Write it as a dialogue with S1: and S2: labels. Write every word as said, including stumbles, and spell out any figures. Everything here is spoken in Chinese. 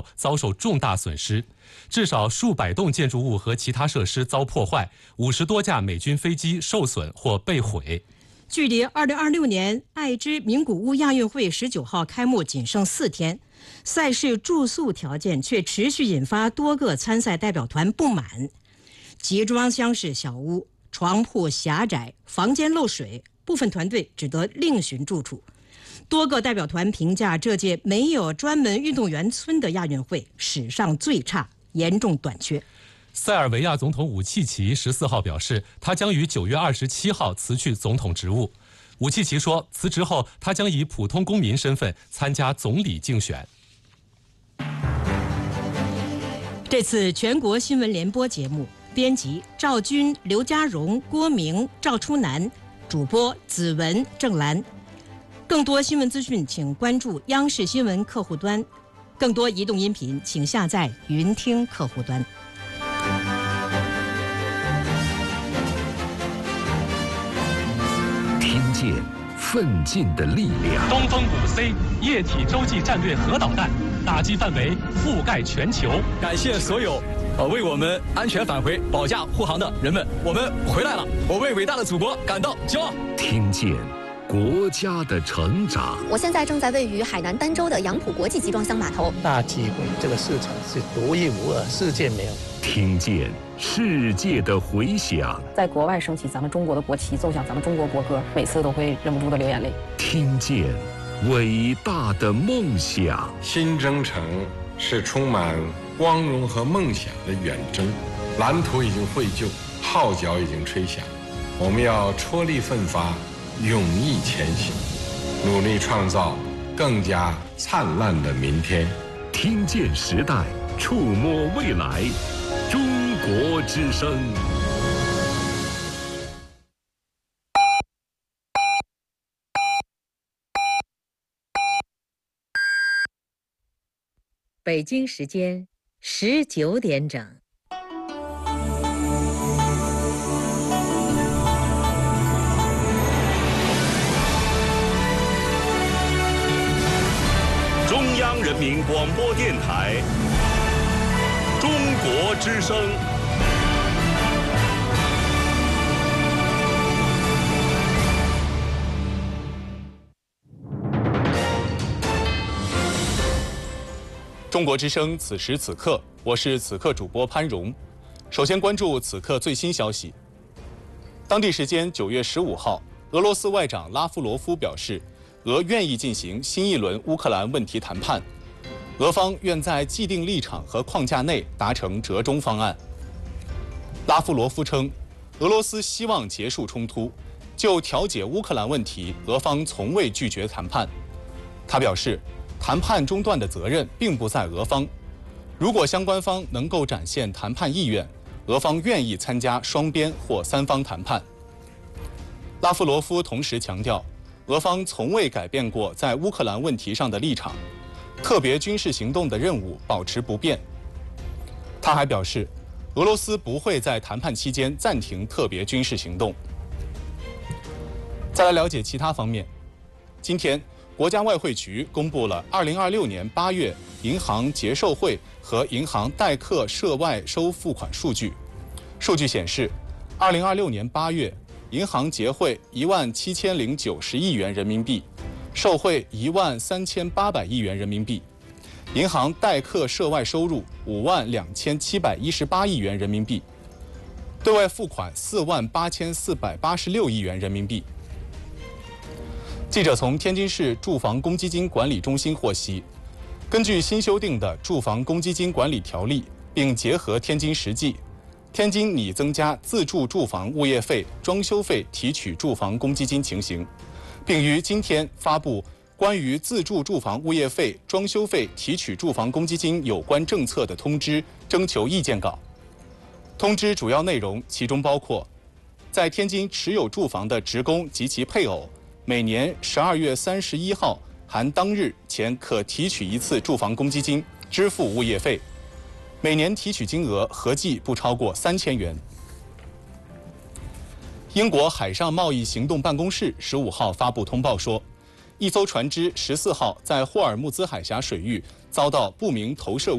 S1: 遭受重大损失，至少数百栋建筑物和其他设施遭破坏，五十多架美军飞机受损或被毁。
S2: 距离二零二六年爱知名古屋亚运会十九号开幕仅剩四天，赛事住宿条件却持续引发多个参赛代表团不满。集装箱式小屋、床铺狭窄、房间漏水，部分团队只得另寻住处。多个代表团评价这届没有专门运动员村的亚运会史上最差，严重短缺。
S1: 塞尔维亚总统武契奇十四号表示，他将于九月二十七号辞去总统职务。武契奇说，辞职后他将以普通公民身份参加总理竞选。
S2: 这次全国新闻联播节目，编辑赵军、刘家荣、郭明、赵初南，主播子文、郑兰。更多新闻资讯，请关注央视新闻客户端。更多移动音频，请下载云听客户端。
S3: 听见奋进的力量。
S1: 东风五 C 液体洲际战略核导弹打击范围覆盖全球。
S4: 感谢所有呃为我们安全返回保驾护航的人们，我们回来了，我为伟大的祖国感到骄傲。
S3: 听见国家的成长。
S5: 我现在正在位于海南儋州的杨浦国际集装箱码头。
S6: 大机会，这个市场是独一无二，世界没有。
S3: 听见世界的回响，
S7: 在国外升起咱们中国的国旗，奏响咱们中国国歌，每次都会忍不住的流眼泪。
S3: 听见伟大的梦想。
S8: 新征程是充满光荣和梦想的远征，蓝图已经绘就，号角已经吹响，我们要踔厉奋发，勇毅前行，努力创造更加灿烂的明天。
S3: 听见时代，触摸未来，中国之声。
S9: 北京时间十九点整。
S3: 中央人民广播电台，中国之声。
S10: 中国之声，此时此刻，我是此刻主播潘荣。首先关注此刻最新消息。当地时间九月十五号，俄罗斯外长拉夫罗夫表示，俄愿意进行新一轮乌克兰问题谈判，俄方愿在既定立场和框架内达成折中方案。拉夫罗夫称，俄罗斯希望结束冲突，就调解乌克兰问题，俄方从未拒绝谈判。他表示，谈判中断的责任并不在俄方，如果相关方能够展现谈判意愿，俄方愿意参加双边或三方谈判。拉夫罗夫同时强调，俄方从未改变过在乌克兰问题上的立场，特别军事行动的任务保持不变。他还表示，俄罗斯不会在谈判期间暂停特别军事行动。再来了解其他方面，今天国家外汇局公布了二零二六年八月银行结售汇和银行代客涉外收付款数据。数据显示，二零二六年八月，银行结汇一万七千零九十亿元人民币，受汇一万三千八百亿元人民币，银行代客涉外收入五万两千七百一十八亿元人民币，对外付款四万八千四百八十六亿元人民币。记者从天津市住房公积金管理中心获悉，根据新修订的住房公积金管理条例，并结合天津实际，天津拟增加自住住房物业费、装修费提取住房公积金情形，并于今天发布关于自住住房物业费、装修费提取住房公积金有关政策的通知征求意见稿。通知主要内容其中包括，在天津持有住房的职工及其配偶，每年十二月三十一号含当日前可提取一次住房公积金，支付物业费，每年提取金额合计不超过三千元。英国海上贸易行动办公室十五号发布通报说，一艘船只十四号在霍尔木兹海峡水域遭到不明投射